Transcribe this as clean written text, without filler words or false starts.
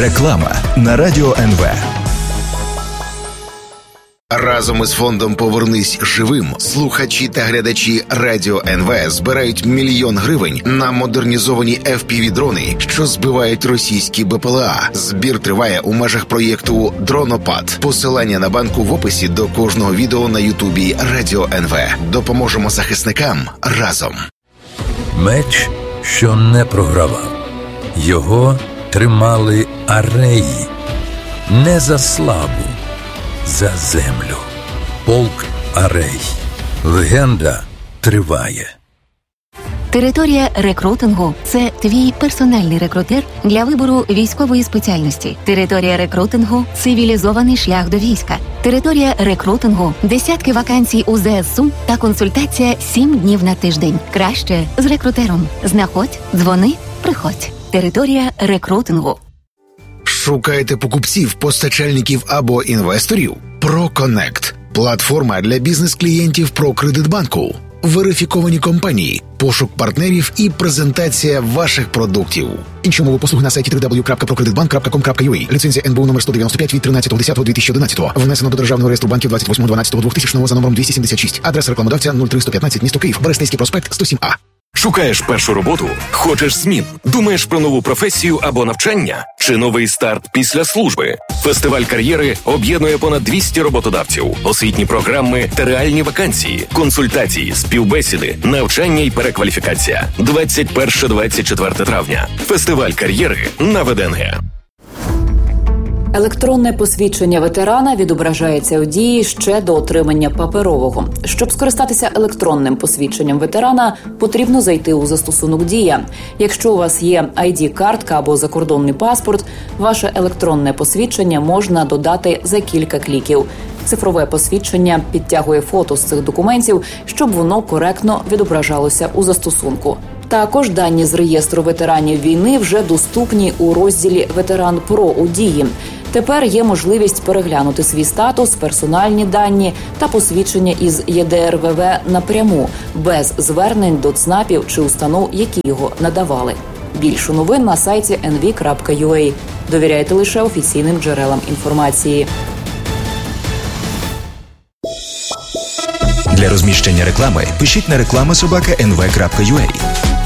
Реклама на Радіо НВ. Разом із фондом «Повернись живим» слухачі та глядачі Радіо НВ збирають 1 мільйон гривень на модернізовані FPV-дрони, що збивають російські БПЛА. Збір триває у межах проєкту «Дронопад». Посилання на банку в описі до кожного відео на Ютубі Радіо НВ. Допоможемо захисникам разом. Меч, що не програвав. Його тримали ареї. Не за славу, за землю. Полк Арей. Легенда триває. Територія рекрутингу – це твій персональний рекрутер для вибору військової спеціальності. Територія рекрутингу – цивілізований шлях до війська. Територія рекрутингу – десятки вакансій у ЗСУ та консультація 7 днів на тиждень. Краще з рекрутером. Знаходь, дзвони, приходь. Територія рекрутингу. Шукаєте покупців, постачальників або інвесторів? ProConnect – платформа для бізнес-клієнтів ProCreditBanku. Верифіковані компанії, пошук партнерів і презентація ваших продуктів. Інші умови послуг на сайті www.procreditbank.com.ua. Ліцензія НБУ номер 195 від 13.10.2011. Внесено до Державного реєстру банків 28.12.2000 за номером 276. Адреса рекламодавця 03115, місто Київ, Берестейський проспект, 107А. Шукаєш першу роботу? Хочеш змін? Думаєш про нову професію або навчання? Чи новий старт після служби? Фестиваль кар'єри об'єднує понад 200 роботодавців, освітні програми та реальні вакансії, консультації, співбесіди, навчання і перекваліфікація. 21-24 травня. Фестиваль кар'єри на ВДНГ. Електронне посвідчення ветерана відображається у дії ще до отримання паперового. Щоб скористатися електронним посвідченням ветерана, потрібно зайти у застосунок «Дія». Якщо у вас є ID-картка або закордонний паспорт, ваше електронне посвідчення можна додати за кілька кліків. Цифрове посвідчення підтягує фото з цих документів, щоб воно коректно відображалося у застосунку. Також дані з реєстру ветеранів війни вже доступні у розділі «Ветеран ПРО» у «Дії». Тепер є можливість переглянути свій статус, персональні дані та посвідчення із ЄДР/ВВ напряму, без звернень до ЦНАПів чи установ, які його надавали. Більше новин на сайті nv.ua. Довіряйте лише офіційним джерелам інформації. Для розміщення реклами пишіть на reklama@nv.ua.